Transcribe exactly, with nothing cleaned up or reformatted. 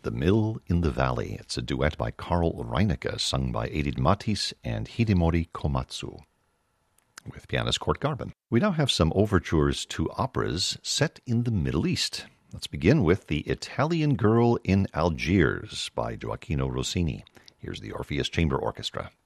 The Mill in the Valley. It's a duet by Carl Reinecke, sung by Edith Mathis and Hidemori Komatsu, with pianist Kurt Garben. We now have some overtures to operas set in the Middle East. Let's begin with The Italian Girl in Algiers by Gioacchino Rossini. Here's the Orpheus Chamber Orchestra.